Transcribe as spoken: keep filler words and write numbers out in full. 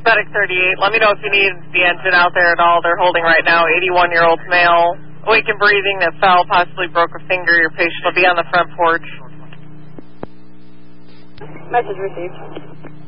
Medic thirty-eight, let me know if you need the engine out there at all. They're holding right now, eighty-one-year-old male, awake and breathing, that fell, possibly broke a finger. Your patient will be on the front porch. Message received.